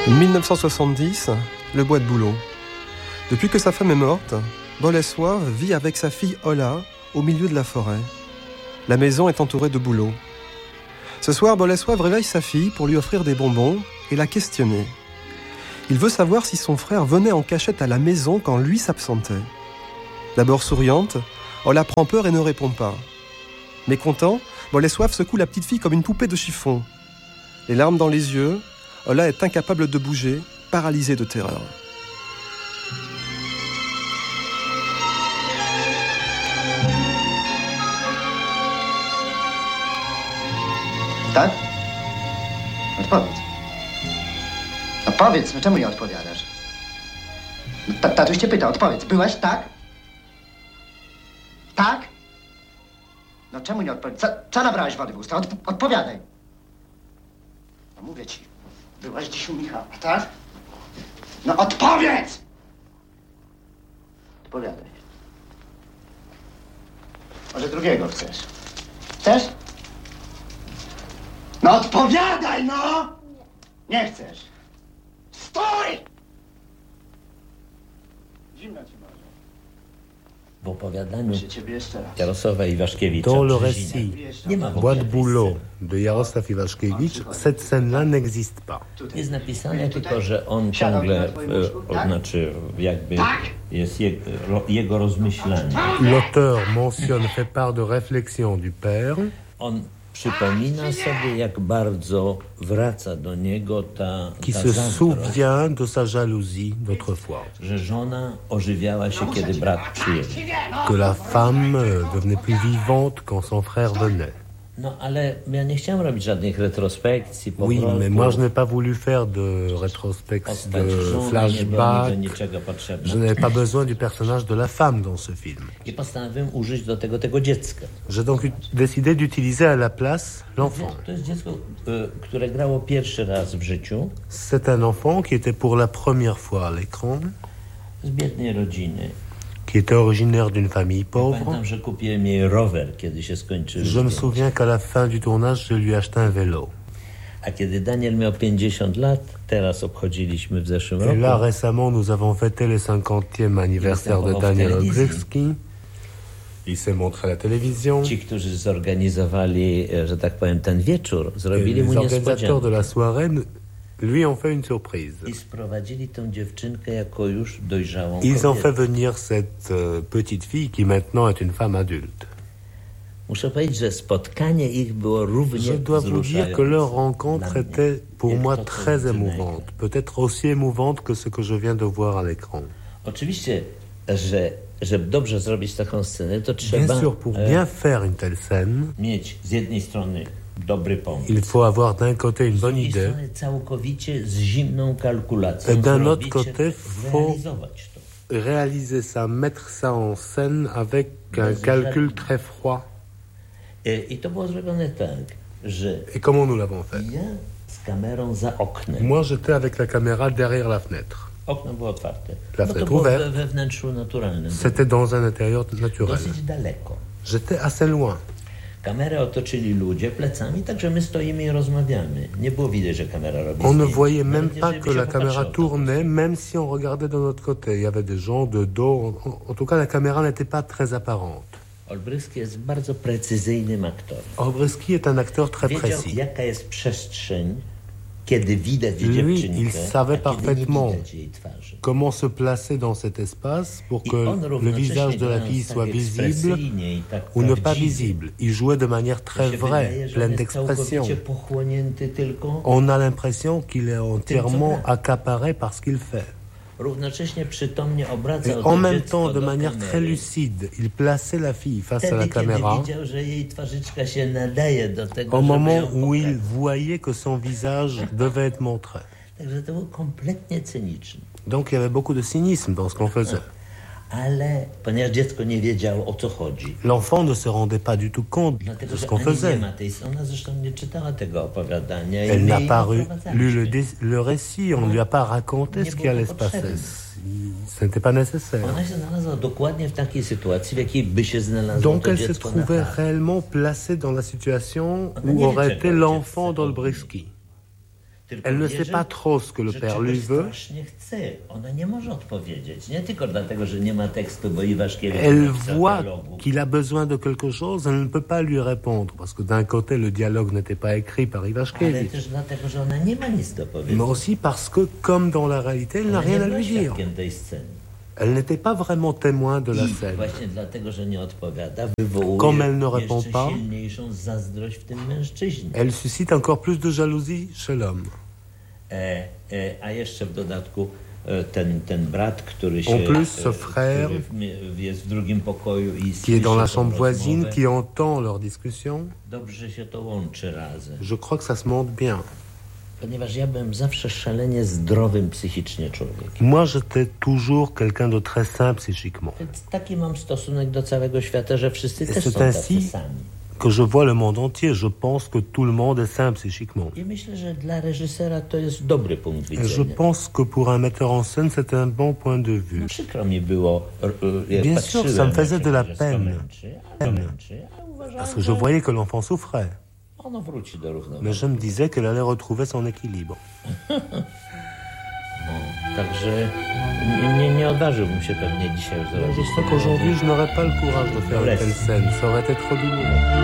1970, le bois de Bouleau. Depuis que sa femme est morte, Bolesław vit avec sa fille Ola au milieu de la forêt. La maison est entourée de bouleaux. Ce soir, Bolesław réveille sa fille pour lui offrir des bonbons et la questionner. Il veut savoir si son frère venait en cachette à la maison quand lui s'absentait. D'abord souriante, Ola prend peur et ne répond pas. Mécontent, Bolesław secoue la petite fille comme une poupée de chiffon. Les larmes dans les yeux, Ola est incapable de bouger, paralysée de terreur. Tak? Odpowiedz. No powiedz, no czemu nie odpowiadasz? No, tatuś cię pyta, odpowiedz. Byłeś, tak? Tak? No czemu nie odpowiedz? Co nabrałeś wody w usta? Odpowiadaj. No mówię ci, byłaś dziś u Michała, tak? No odpowiedz! Odpowiadaj. Może drugiego chcesz? Chcesz? No odpowiadaj, no! Nie chcesz. Stój! Zimno ci może. W opowiadaniu Jarosława Iwaszkiewicza Dans le récit Bois de Bouleau de Jarosław Iwaszkiewicz, cette scène-là n'existe pas. Jest napisane tylko, że on ciągle, znaczy jakby jest jego rozmyślanie. L'auteur mentionne, fait part de réflexion du père. On przypomina sobie, jak bardzo wraca do niego ta qui se souvient de sa jalousie d'autrefois. Że żona ożywiała się, kiedy brat przyjeżdżał. Que la femme devenait plus vivante quand son frère venait. No, ale ja nie chciałem robić żadnych retrospekcji. Oui, mais moi je n'ai pas voulu faire de rétrospective, de flashback. Je n'avais pas besoin du personnage de la femme dans ce film. I postanowiłem użyć do tego dziecka. J'ai donc décidé d'utiliser à la place l'enfant. To jest dziecko, które grało pierwszy raz w życiu. C'est un enfant qui était pour la première fois à l'écran. Z biednej rodziny. Qui était originaire d'une famille pauvre. Pamiętam, że kupiłem jej rower, kiedy się skończyły. Je me souviens qu'à la fin du tournage, je lui achetais un vélo. A kiedy Daniel miał 50 lat, teraz obchodziliśmy w zeszłym roku. Et là, récemment, nous avons fêté le 50e anniversaire de Daniel Olbrychski. Il s'est montré à la télévision. Ci, którzy zorganizowali, że tak powiem, ten wieczór, zrobili mu niespodziankę. Les organisateurs de la soirée lui ont fait une surprise. Ils ont fait venir cette petite fille qui maintenant est une femme adulte. Je dois vous dire que leur rencontre était pour moi très émouvante, peut-être aussi émouvante que ce que je viens de voir à l'écran. Bien sûr, pour bien faire une telle scène, il faut avoir d'un côté une bonne idée et d'un autre côté, il faut réaliser ça, mettre ça en scène avec un calcul très froid. Et comment nous l'avons fait? Moi, j'étais avec la caméra derrière la fenêtre. La fenêtre ouverte. C'était dans un intérieur naturel. J'étais assez loin. On ne voyait même pas que la caméra tournait, même si on regardait de notre côté. Il y avait des gens de dos. En tout cas, la caméra n'était pas très apparente. Olbrychski est un acteur très précis. Lui, il savait parfaitement comment se placer dans cet espace pour que le visage de la fille soit visible ou ne pas visible. Il jouait de manière très vraie, pleine d'expression. On a l'impression qu'il est entièrement accaparé par ce qu'il fait. Et en même temps, de manière très lucide, il plaçait la fille face à la caméra au moment où il voyait que son visage devait être montré. Donc il y avait beaucoup de cynisme dans ce qu'on faisait. L'enfant ne se rendait pas du tout compte de ce qu'on faisait. Elle n'a pas lu le récit, on ne lui a pas raconté ce qui allait se passer. Ce n'était pas nécessaire. Donc elle se trouvait réellement placée dans la situation où aurait été l'enfant d'Olbrychski. Elle ne sait pas trop ce que le père lui veut. Elle voit qu'il a besoin de quelque chose, elle ne peut pas lui répondre, parce que d'un côté, le dialogue n'était pas écrit par Iwaszkiewicz. Mais aussi parce que, comme dans la réalité, elle n'a rien à lui dire. Elle n'était pas vraiment témoin de la scène. Comme elle ne répond pas, elle suscite encore plus de jalousie chez l'homme. En plus, ce frère, qui est dans la chambre voisine, qui entend leur discussion, je crois que ça se monte bien. Moi, j'étais toujours quelqu'un de très sain psychiquement. Et c'est ainsi que je vois le monde entier. Je pense que tout le monde est sain psychiquement. Et je pense que pour un metteur en scène, c'est un bon point de vue. Bien sûr, ça me faisait de la peine. Parce que je voyais que l'enfant souffrait. Mais je me disais qu'elle allait retrouver son équilibre. Je sais qu'aujourd'hui, je n'aurais pas le courage de faire une telle scène. Ça aurait été trop douloureux.